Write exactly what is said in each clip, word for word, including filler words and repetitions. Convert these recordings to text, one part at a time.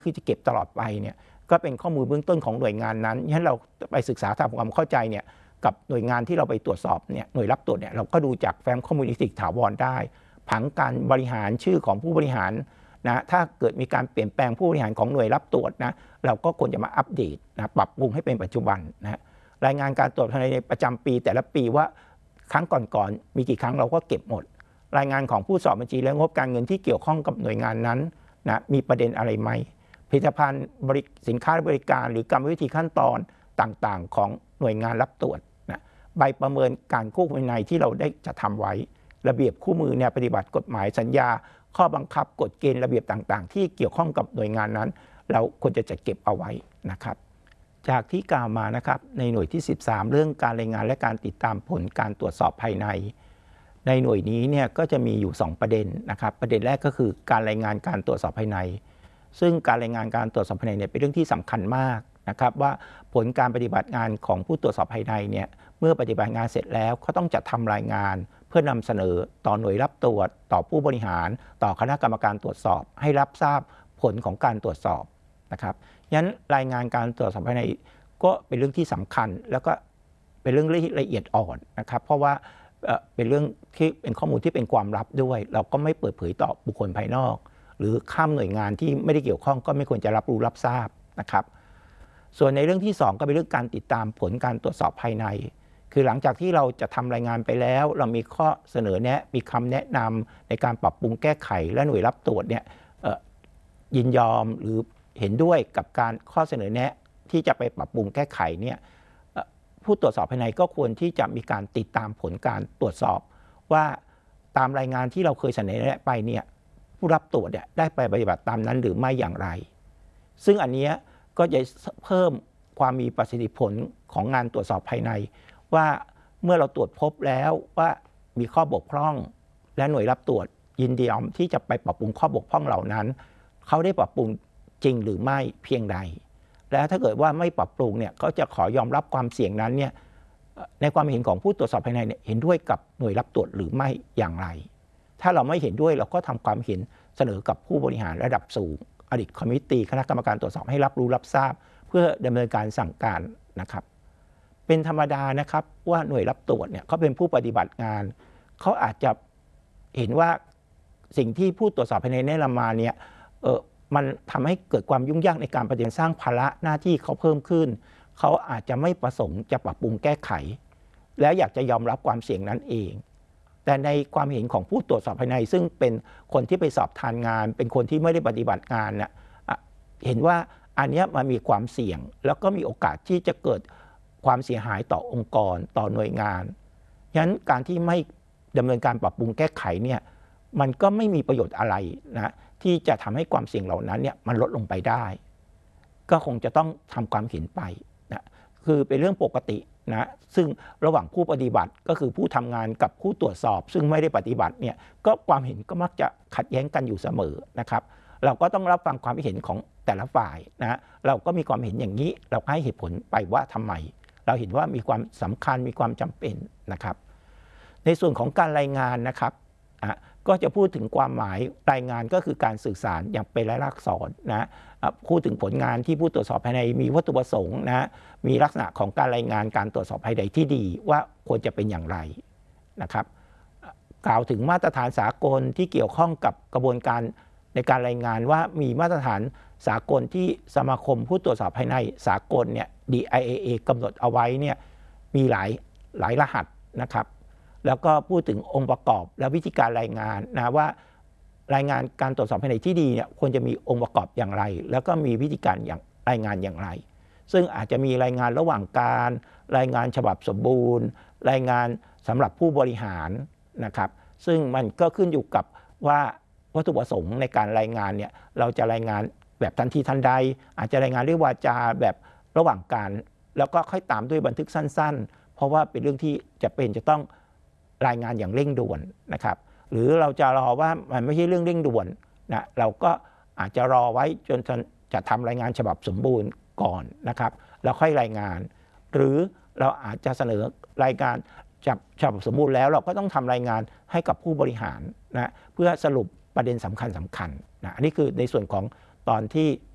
คือจะเก็บตลอดไปเนี่ยก็เป็นข้อมูลเบื้องต้นของหน่วยงานนั้นฉะนั้นเราไปศึกษาทำความเข้าใจเนี่ยกับหน่วยงานที่เราไปตรวจสอบเนี่ยหน่วยรับตรวจเนี่ยเราก็ดูจากแฟ้มข้อมูลอิเล็กทรอนิกส์ถาวรได้ผังการบริหารชื่อของผู้บริหารนะถ้าเกิดมีการเปลี่ยนแปลงผู้บริหารของหน่วยรับตรวจนะเราก็ควรจะมาอัปเดตนะปรับปรุงให้เป็นปัจจุบันนะรายงานการตรวจภายในประจำปีแต่ละปีว่าครั้งก่อนๆมีกี่ครั้งเราก็เก็บหมดรายงานของผู้สอบบัญชีและงบการเงินที่เกี่ยวข้องกับหน่วยงานนั้นนะมีประเด็นอะไรไหมผลิตภัณฑ์บริสินค้าบริการหรือกรรมวิธีขั้นตอนต่างๆของหน่วยงานรับตรวจนะใบประเมินการควบคุมภายในที่เราได้จะทำไว้ระเบียบคู่มือเนี่ยปฏิบัติกฎหมายสัญญาข้อบังคับกฎเกณฑ์ระเบียบต่างๆที่เกี่ยวข้องกับหน่วยงานนั้นเราควรจะจัดเก็บเอาไว้นะครับจากที่กล่าวมานะครับในหน่วยที่สิบสามเรื่องการรายงานและการติดตามผลการตรวจสอบภายในในหน่วยนี้เนี่ยก็จะมีอยู่สองประเด็นนะครับประเด็นแรกก็คือการรายงานการตรวจสอบภายในซึ่งการรายงานการตรวจสอบภายในเนี่ยเป็นเรื่องที่สำคัญมากนะครับว่าผลการปฏิบัติงานของผู้ตรวจสอบภายในเนี่ยเมื่อปฏิบัติงานเสร็จแล้วเขาต้องจัดทำรายงานเพื่อนำเสนอต่อหน่วยรับตรวจต่อผู้บริหารต่อคณะกรรมการตรวจสอบให้รับทราบผลของการตรวจสอบนะครับงั้นรายงานการตรวจสอบภายในก็เป็นเรื่องที่สำคัญแล้วก็เป็นเรื่องละเอียดอ่อนนะครับเพราะว่าเป็นเรื่องที่เป็นข้อมูลที่เป็นความลับด้วยเราก็ไม่เปิดเผยต่อบุคคลภายนอกหรือข้ามหน่วยงานที่ไม่ได้เกี่ยวข้องก็ไม่ควรจะรับรู้รับทราบนะครับส่วนในเรื่องที่สองก็เป็นเรื่องการติดตามผลการตรวจสอบภายในคือหลังจากที่เราจะทำรายงานไปแล้วเรามีข้อเสนอแนะมีคำแนะนำในการปรับปรุงแก้ไขและหน่วยรับตรวจเนี่ยยินยอมหรือเห็นด้วยกับการข้อเสนอแนะที่จะไปปรับปรุงแก้ไขเนี่ยผู้ตรวจสอบภายในก็ควรที่จะมีการติดตามผลการตรวจสอบว่าตามรายงานที่เราเคยเสนอแนะไปเนี่ยผู้รับตรวจเนี่ยได้ไปปฏิบัติตามนั้นหรือไม่อย่างไรซึ่งอันนี้ก็จะเพิ่มความมีประสิทธิผลของงานตรวจสอบภายในว่าเมื่อเราตรวจพบแล้วว่ามีข้อบกพร่องและหน่วยรับตรวจยินดียอมที่จะไปปรับปรุงข้อบกพร่องเหล่านั้นเขาได้ปรับปรุงจริงหรือไม่เพียงใดและถ้าเกิดว่าไม่ปรับปรุงเนี่ยเขาจะขอยอมรับความเสี่ยงนั้นเนี่ยในความเห็นของผู้ตรวจสอบภายในเนี่ยเห็นด้วยกับหน่วยรับตรวจหรือไม่อย่างไรถ้าเราไม่เห็นด้วยเราก็ทำความเห็นเสนอกับผู้บริหารระดับสูงอดีตคอมมิตตี้คณะกรรมการตรวจสอบให้รับรู้รับทราบเพื่อดำเนินการสั่งการนะครับเป็นธรรมดานะครับว่าหน่วยรับตรวจเนี่ยเขาเป็นผู้ปฏิบัติงานเขาอาจจะเห็นว่าสิ่งที่ผู้ตรวจสอบภายในแนะนำมาเนี่ยเออมันทำให้เกิดความยุ่งยากในการปฏิบัติสร้างภาระหน้าที่เขาเพิ่มขึ้นเขาอาจจะไม่ประสงค์จะปรับปรุงแก้ไขแล้วอยากจะยอมรับความเสี่ยงนั้นเองแต่ในความเห็นของผู้ตรวจสอบภายในซึ่งเป็นคนที่ไปสอบทานงานเป็นคนที่ไม่ได้ปฏิบัติงานน่ะเห็นว่าอันนี้มันมีความเสี่ยงแล้วก็มีโอกาสที่จะเกิดความเสียหายต่อองค์กรต่อหน่วยงานฉะนั้นการที่ไม่ดำเนินการปรับปรุงแก้ไขเนี่ยมันก็ไม่มีประโยชน์อะไรนะที่จะทำให้ความเสี่ยงเหล่านั้นเนี่ยมันลดลงไปได้ก็คงจะต้องทำความเห็นไปนะคือเป็นเรื่องปกตินะซึ่งระหว่างผู้ปฏิบัติก็คือผู้ทำงานกับผู้ตรวจสอบซึ่งไม่ได้ปฏิบัติเนี่ยก็ความเห็นก็มักจะขัดแย้งกันอยู่เสมอนะครับเราก็ต้องรับฟังความเห็นของแต่ละฝ่ายนะเราก็มีความเห็นอย่างนี้เราให้เหตุผลไปว่าทำไมเราเห็นว่ามีความสำคัญมีความจำเป็นนะครับในส่วนของการรายงานนะครับก็จะพูดถึงความหมายรายงานก็คือการสื่อสารอย่างเป็นลายลักษณ์อักษรนะพูดถึงผลงานที่ผู้ตรวจสอบภายในมีวัตถุประสงค์นะมีลักษณะของการรายงานการตรวจสอบภายในที่ดีว่าควรจะเป็นอย่างไรนะครับกล่าวถึงมาตรฐานสากลที่เกี่ยวข้องกับกระบวนการในการรายงานว่ามีมาตรฐานสากลที่สมาคมผู้ตรวจสอบภายในสากลเนี่ย ดี ไอ เอ เอ กำหนดเอาไว้เนี่ยมีหลายหลายรหัสนะครับแล้วก็พูดถึงองค์ประกอบและวิธีการรายงานนะว่ารายงานการตรวจสอบภายในที่ดีเนี่ยควรจะมีองค์ประกอบอย่างไรแล้วก็มีวิธีการอย่างรายงานอย่างไรซึ่งอาจจะมีรายงานระหว่างการรายงานฉบับสมบูรณ์รายงานสำหรับผู้บริหารนะครับซึ่งมันก็ขึ้นอยู่กับว่าวัตถุประสงค์ในการรายงานเนี่ยเราจะรายงานแบบทันทีทันใดอาจจะรายงานด้วยวาจาแบบระหว่างการแล้วก็ค่อยตามด้วยบันทึกสั้นๆเพราะว่าเป็นเรื่องที่จะเป็นจะต้องรายงานอย่างเร่งด่วนนะครับหรือเราจะรอว่ามันไม่ใช่เรื่องเร่งด่วนนะเราก็อาจจะรอไว้จนจะทำรายงานฉบับสมบูรณ์ก่อนนะครับแล้วค่อยรายงานหรือเราอาจจะเสนอรายงานฉบับสมบูรณ์แล้วเราก็ต้องทำรายงานให้กับผู้บริหารนะเพื่อสรุปประเด็นสำคัญสำคัญนะอันนี้คือในส่วนของตอนที่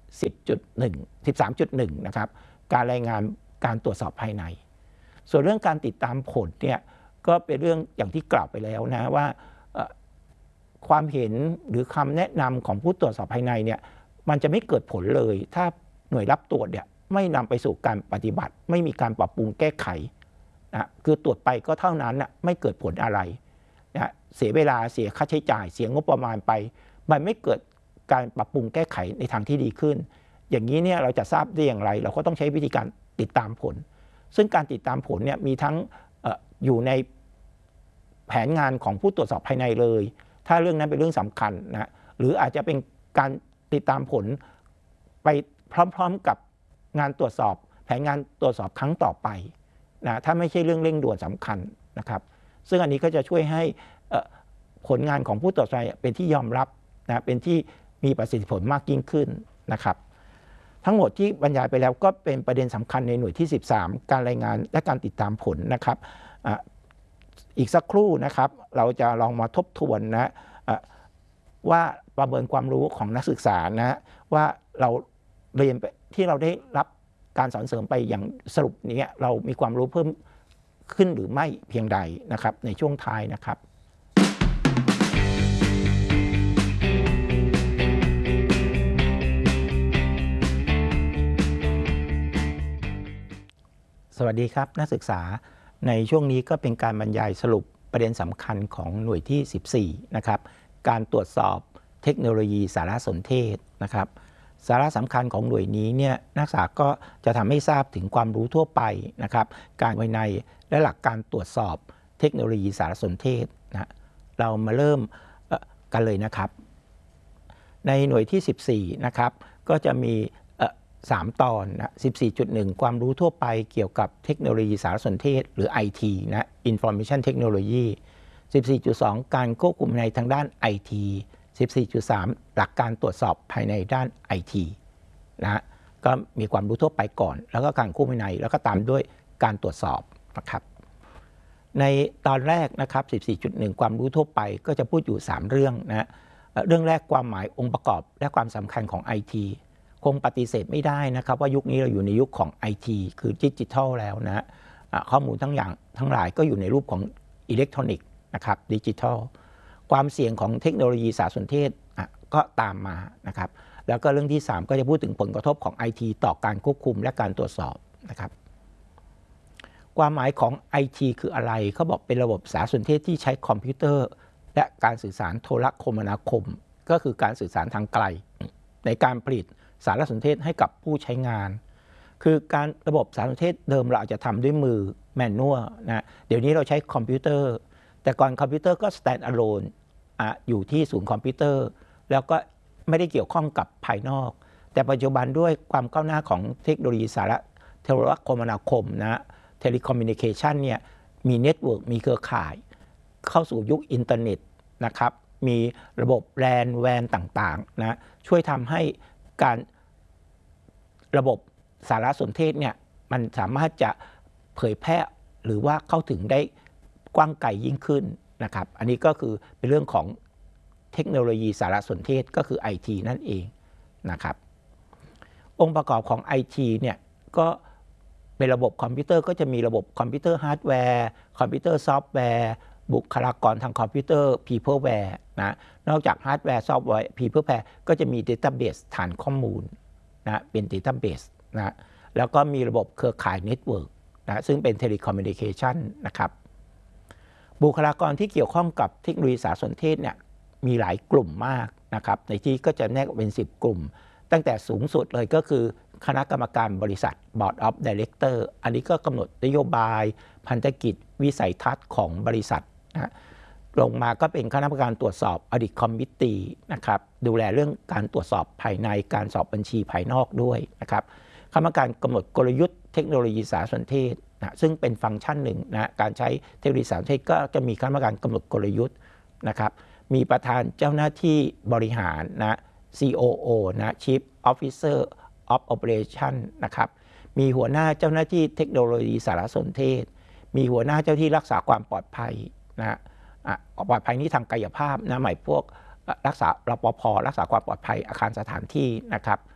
สิบจุดหนึ่ง สิบสามจุดหนึ่ง นะครับการรายงานการตรวจสอบภายในส่วนเรื่องการติดตามผลเนี่ยก็เป็นเรื่องอย่างที่กล่าวไปแล้วนะว่าความเห็นหรือคำแนะนำของผู้ตรวจสอบภายในเนี่ยมันจะไม่เกิดผลเลยถ้าหน่วยรับตรวจเนี่ยไม่นำไปสู่การปฏิบัติไม่มีการปรับปรุงแก้ไขนะคือตรวจไปก็เท่านั้นนะไม่เกิดผลอะไรนะเสียเวลาเสียค่าใช้จ่ายเสียงบประมาณไปมันไม่เกิดการปรับปรุงแก้ไขในทางที่ดีขึ้นอย่างนี้เนี่ยเราจะทราบได้อย่างไรเราก็ต้องใช้วิธีการติดตามผลซึ่งการติดตามผลเนี่ยมีทั้ง อ, อยู่ในแผนงานของผู้ตรวจสอบภายในเลยถ้าเรื่องนั้นเป็นเรื่องสำคัญนะหรืออาจจะเป็นการติดตามผลไปพร้อมๆกับงานตรวจสอบแผนงานตรวจสอบครั้งต่อไปนะถ้าไม่ใช่เรื่องเร่งด่วนสำคัญนะครับซึ่งอันนี้ก็จะช่วยให้ผลงานของผู้ตรวจสอบเป็นที่ยอมรับนะเป็นที่มีประสิทธิผลมากยิ่งขึ้นนะครับทั้งหมดที่บรรยายไปแล้วก็เป็นประเด็นสำคัญในหน่วยที่สิบสามการรายงานและการติดตามผลนะครับออีกสักครู่นะครับเราจะลองมาทบทวนนะว่าประเมินความรู้ของนักศึกษานะว่าเราเรียนที่เราได้รับการสอนเสริมไปอย่างสรุปนี้เรามีความรู้เพิ่มขึ้นหรือไม่เพียงใดนะครับในช่วงท้ายนะครับสวัสดีครับนักศึกษาในช่วงนี้ก็เป็นการบรรยายสรุปประเด็นสำคัญของหน่วยที่สิบสี่นะครับการตรวจสอบเทคโนโลยีสารสนเทศนะครับสาระสำคัญของหน่วยนี้เนี่ยนักศึกษาก็จะทำให้ทราบถึงความรู้ทั่วไปนะครับการภายในและหลักการตรวจสอบเทคโนโลยีสารสนเทศนะเรามาเริ่มกันเลยนะครับในหน่วยที่สิบสี่นะครับก็จะมีสามตอนนะ สิบสี่จุดหนึ่ง ความรู้ทั่วไปเกี่ยวกับเทคโนโลยีสารสนเทศหรือ ไอ ที นะ Information Technology สิบสี่จุดสอง การควบคุมในทางด้าน ไอ ที สิบสี่จุดสาม หลักการตรวจสอบภายในด้าน ไอ ที นะก็มีความรู้ทั่วไปก่อนแล้วก็การควบคุมภายในแล้วก็ตามด้วยการตรวจสอบนะครับในตอนแรกนะครับ สิบสี่จุดหนึ่ง ความรู้ทั่วไปก็จะพูดอยู่สามเรื่องนะเรื่องแรกความหมายองค์ประกอบและความสำคัญของ ไอ ทีคงปฏิเสธไม่ได้นะครับว่ายุคนี้เราอยู่ในยุคของ ไอ ที คือดิจิทัลแล้วนะข้อมูลทั้งอย่างทั้งหลายก็อยู่ในรูปของอิเล็กทรอนิกส์นะครับดิจิทัลความเสี่ยงของเทคโนโลยีสารสนเทศก็ตามมานะครับแล้วก็เรื่องที่สามก็จะพูดถึงผลกระทบของ ไอ ที ต่อการควบคุมและการตรวจสอบนะครับความหมายของ ไอ ที คืออะไรเขาบอกเป็นระบบสารสนเทศที่ใช้คอมพิวเตอร์และการสื่อสารโทรคมนาคมก็คือการสื่อสารทางไกลในการผลิตสารสนเทศให้กับผู้ใช้งานคือการระบบสารสนเทศเดิมเราอาจจะทำด้วยมือแมนนวลนะเดี๋ยวนี้เราใช้คอมพิวเตอร์แต่ก่อนคอมพิวเตอร์ก็ stand alone อ่ะอยู่ที่ศูนย์คอมพิวเตอร์แล้วก็ไม่ได้เกี่ยวข้องกับภายนอกแต่ปัจจุบันด้วยความก้าวหน้าของเทคโนโลยีสารโทรคมนาคมนะเทเลคอมมิวนิเคชันเนี่ยมีเน็ตเวิร์กมีเครือข่ายเข้าสู่ยุคอินเทอร์เน็ตนะครับมีระบบแลน แวนต่างๆนะช่วยทำให้การระบบสารสนเทศเนี่ยมันสามารถจะเผยแพร่หรือว่าเข้าถึงได้กว้างไกลยิ่งขึ้นนะครับอันนี้ก็คือเป็นเรื่องของเทคโนโลยีสารสนเทศก็คือ ไอ ที นั่นเองนะครับองค์ประกอบของ ไอ ที เนี่ยก็เป็นระบบคอมพิวเตอร์ก็จะมีระบบคอมพิวเตอร์ฮาร์ดแวร์คอมพิวเตอร์ซอฟต์แวร์บุคลากรทางคอมพิวเตอร์ Peopleware นะนอกจากฮาร์ดแวร์ซอฟต์แวร์ Peopleware ก็จะมี Database ฐานข้อมูลนะเป็น Database นะแล้วก็มีระบบเครือข่ายเน็ตเวิร์กนะซึ่งเป็น Telecommunication นะครับบุคลากรที่เกี่ยวข้องกับเทคโนโลยีสารสนเทศเนี่ยมีหลายกลุ่มมากนะครับในที่ก็จะแยกเป็นสิบกลุ่มตั้งแต่สูงสุดเลยก็คือคณะกรรมการบริษัท Board of Director อันนี้ก็กำหนดนโยบายพันธกิจวิสัยทัศน์ของบริษัทนะลงมาก็เป็นคณะกรรมการตรวจสอบ Audit Committee นะครับดูแลเรื่องการตรวจสอบภายในการสอบบัญชีภายนอกด้วยนะครับคณะกรรมการกำหนดกลยุทธ์เทคโนโลยีสารสนเทศนะซึ่งเป็นฟังก์ชันหนึ่งนะการใช้เทคโนโลยีสารสนเทศก็จะมีคณะกรรมการกำหนดกลยุทธ์นะครับมีประธานเจ้าหน้าที่บริหารนะ ซี โอ โอ นะ Chief Officer of Operation นะครับมีหัวหน้าเจ้าหน้าที่เทคโนโลยีสารสนเทศมีหัวหน้าเจ้าที่รักษาความปลอดภัยนะปลอดภัยนี้ทางกายภาพนะหมายพวกรักษารปภ.รักษาความปลอดภัยอาคารสถานที่นะครับ